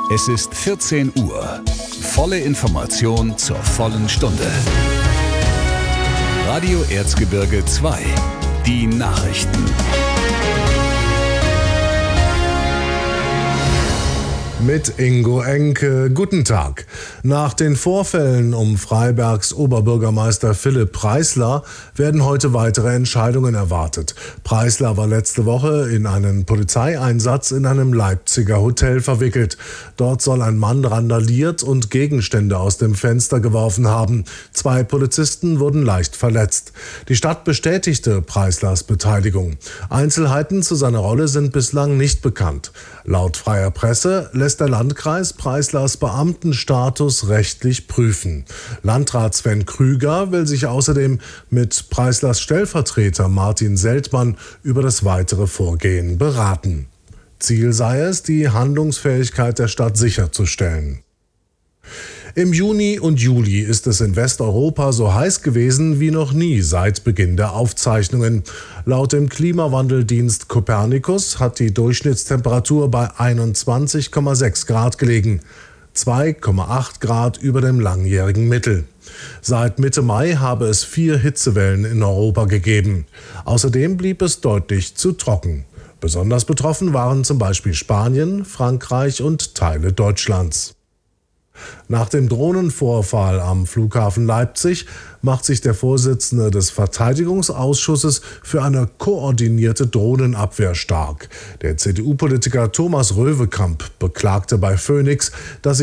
Es ist 14 Uhr. Volle Information zur vollen Stunde. Radio Erzgebirge 2. Die Nachrichten. Mit Ingo Enke. Guten Tag. Nach den Vorfällen um Freibergs Oberbürgermeister Philipp Preisler werden heute weitere Entscheidungen erwartet. Preisler war letzte Woche in einen Polizeieinsatz in einem Leipziger Hotel verwickelt. Dort soll ein Mann randaliert und Gegenstände aus dem Fenster geworfen haben. 2 Polizisten wurden leicht verletzt. Die Stadt bestätigte Preislers Beteiligung. Einzelheiten zu seiner Rolle sind bislang nicht bekannt. Laut Freier Presse lässt der Landkreis Preislers Beamtenstatus rechtlich prüfen. Landrat Sven Krüger will sich außerdem mit Preislers Stellvertreter Martin Seltmann über das weitere Vorgehen beraten. Ziel sei es, die Handlungsfähigkeit der Stadt sicherzustellen. Im Juni und Juli ist es in Westeuropa so heiß gewesen wie noch nie seit Beginn der Aufzeichnungen. Laut dem Klimawandeldienst Copernicus hat die Durchschnittstemperatur bei 21,6 Grad gelegen, 2,8 Grad über dem langjährigen Mittel. Seit Mitte Mai habe es 4 Hitzewellen in Europa gegeben. Außerdem blieb es deutlich zu trocken. Besonders betroffen waren zum Beispiel Spanien, Frankreich und Teile Deutschlands. Nach dem Drohnenvorfall am Flughafen Leipzig macht sich der Vorsitzende des Verteidigungsausschusses für eine koordinierte Drohnenabwehr stark. Der CDU-Politiker Thomas Röwekamp beklagte bei Phoenix, dass